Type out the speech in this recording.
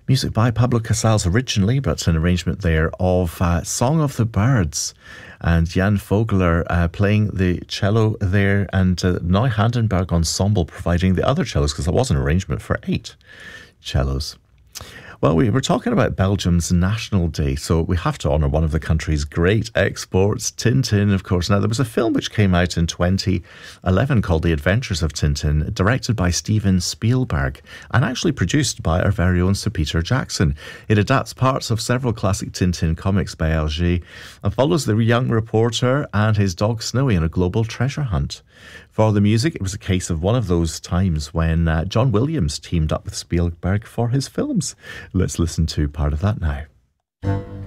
Music by Pablo Casals originally, but an arrangement there of Song of the Birds, and Jan Vogler playing the cello there, and Neu Handenberg Ensemble providing the other cellos, because there was an arrangement for 8 cellos. Well, we were talking about Belgium's National Day, so we have to honour one of the country's great exports, Tintin, of course. Now, there was a film which came out in 2011 called The Adventures of Tintin, directed by Steven Spielberg and actually produced by our very own Sir Peter Jackson. It adapts parts of several classic Tintin comics by Hergé and follows the young reporter and his dog Snowy on a global treasure hunt. For the music, it was a case of one of those times when John Williams teamed up with Spielberg for his films. Let's listen to part of that now.